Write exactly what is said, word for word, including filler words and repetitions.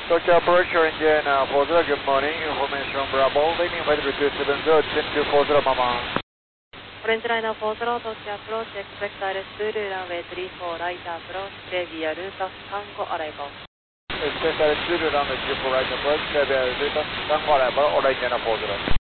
Tokyo approach, your engine uh, four zero, good morning, information Bravo, landing weather two seven zero, ten two four zero, Mama. Orange Liner four zero, Tokyo approach, expect direct to runway three four, right approach, Devia Ruta, Tango arrival. Expect direct to runway three four, right approach, Devia Ruta, Tango arrival, Orange Liner four zero.